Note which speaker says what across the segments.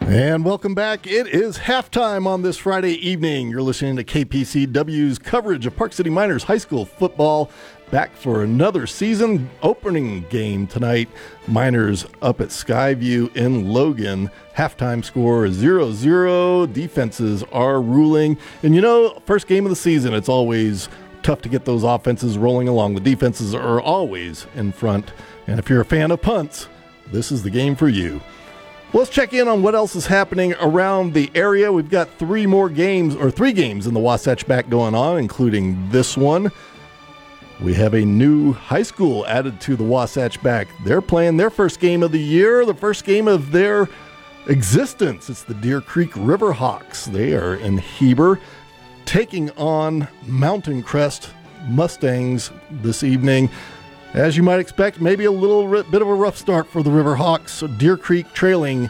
Speaker 1: And welcome back. It is halftime on this Friday evening. You're listening to KPCW's coverage of Park City Miners High School football. Back for another season opening game tonight. Miners up at Skyview in Logan. Halftime score is 0-0. Defenses are ruling. And you know, first game of the season, it's always tough to get those offenses rolling along. The defenses are always in front. And if you're a fan of punts, this is the game for you. Well, let's check in on what else is happening around the area. We've got three games in the Wasatch Back going on, including this one. We have a new high school added to the Wasatch Back. They're playing their first game of the year, the first game of their existence. It's the Deer Creek Riverhawks. They are in Heber, taking on Mountain Crest Mustangs this evening. As you might expect, maybe a little bit of a rough start for the Riverhawks. So Deer Creek trailing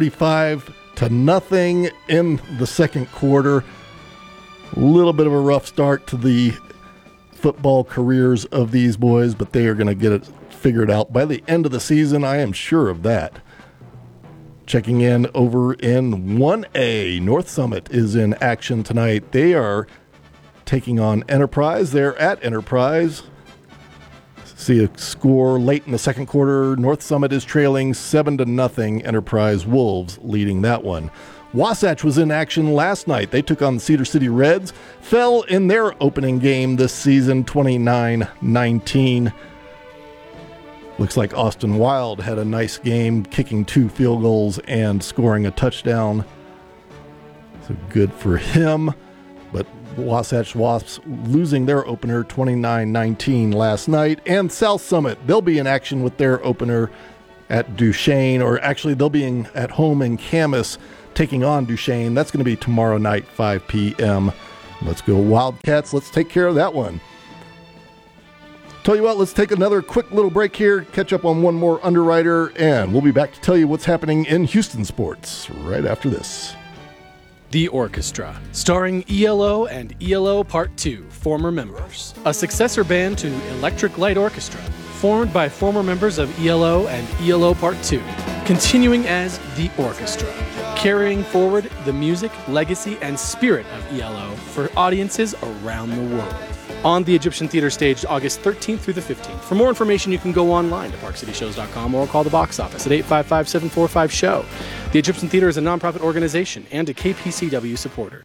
Speaker 1: 35-0 in the second quarter. A little bit of a rough start to the football careers of these boys, but they are going to get it figured out by the end of the season. I am sure of that. Checking in over in 1A, North Summit is in action tonight. They are taking on Enterprise. They're at Enterprise. See a score late in the second quarter. North Summit is trailing 7-0. Enterprise Wolves leading that one. Wasatch was in action last night. They took on the Cedar City Reds. Fell in their opening game this season, 29-19. Looks like Austin Wild had a nice game, kicking 2 field goals and scoring a touchdown. So good for him. But Wasatch Wasps losing their opener 29-19 last night. And South Summit, they'll be in action with their opener at Duchesne, or actually they'll be at home in Camas taking on Duchesne. That's going to be tomorrow night, 5 p.m. Let's go Wildcats. Let's take care of that one. Tell you what, let's take another quick little break here, catch up on one more underwriter, and we'll be back to tell you what's happening in Houston sports right after this.
Speaker 2: The Orchestra, starring ELO and ELO Part 2, former members. A successor band to Electric Light Orchestra, formed by former members of ELO and ELO Part 2, continuing as The Orchestra, carrying forward the music, legacy, and spirit of ELO for audiences around the world. On the Egyptian Theater staged August 13th through the 15th. For more information, you can go online to parkcityshows.com or call the box office at 855-745-SHOW. The Egyptian Theater is a nonprofit organization and a KPCW supporter.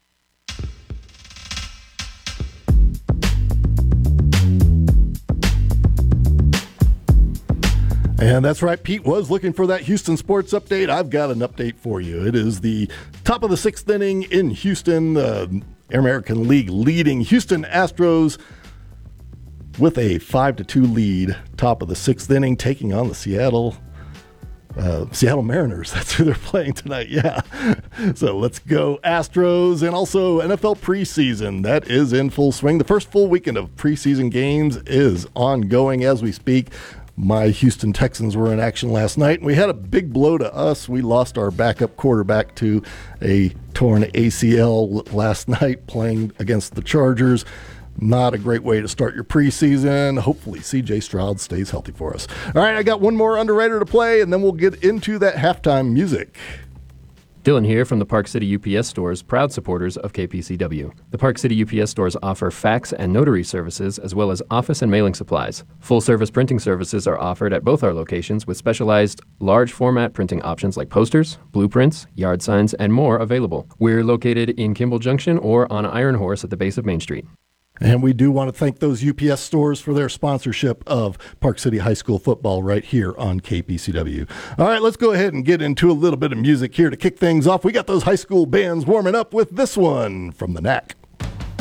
Speaker 1: And that's right, Pete was looking for that Houston sports update. I've got an update for you. It is the top of the 6th inning in Houston. The American League leading Houston Astros with a 5-2 lead. Top of the 6th inning, taking on the Seattle Mariners. That's who they're playing tonight. Yeah. So let's go Astros. And also NFL preseason. That is in full swing. The first full weekend of preseason games is ongoing as we speak. My Houston Texans were in action last night, and we had a big blow to us. We lost our backup quarterback to a torn ACL last night playing against the Chargers. Not a great way to start your preseason. Hopefully CJ Stroud stays healthy for us. All right, I got one more underwriter to play, and then we'll get into that halftime music.
Speaker 3: Dylan here from the Park City UPS stores, proud supporters of KPCW. The Park City UPS stores offer fax and notary services as well as office and mailing supplies. Full-service printing services are offered at both our locations with specialized large format printing options like posters, blueprints, yard signs, and more available. We're located in Kimball Junction or on Iron Horse at the base of Main Street.
Speaker 1: And we do want to thank those UPS stores for their sponsorship of Park City High School football right here on KPCW. All right, let's go ahead and get into a little bit of music here to kick things off. We got those high school bands warming up with this one from the Knack.